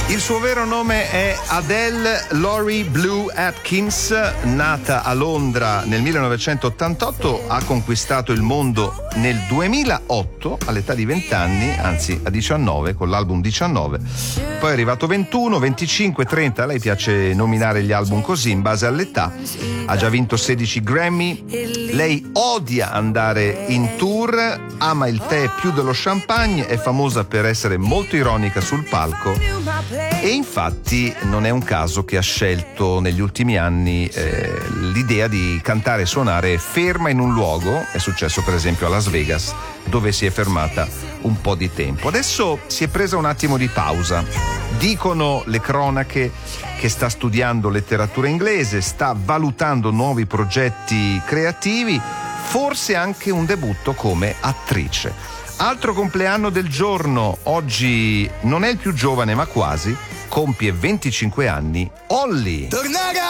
Il suo vero nome è Adele Laurie Blue Atkins, nata a Londra nel 1988, ha conquistato il mondo nel 2008 all'età di 20 anni, anzi a 19 con l'album 19, poi è arrivato 21, 25, 30, a lei piace nominare gli album così in base all'età, ha già vinto 16 Grammy, lei odia andare in tour, ama il tè più dello champagne, è famosa per essere molto ironica sul palco e infatti non è un caso che ha scelto negli ultimi anni l'idea di cantare e suonare ferma in un luogo, è successo per esempio a Las Vegas, dove si è fermata un po' di tempo. Adesso si è presa un attimo di pausa. Dicono le cronache che sta studiando letteratura inglese, sta valutando nuovi progetti creativi, forse anche un debutto come attrice. Altro compleanno del giorno, oggi non è il più giovane ma quasi, compie 25 anni Olly.